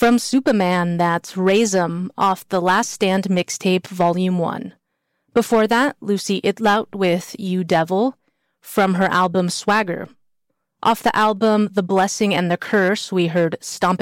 From Superman, that's Raise 'Em off the Last Stand mixtape, Volume 1. Before that, Lucy Itlout with You Devil from her album Swagger. Off the album The Blessing and the Curse, we heard Stomp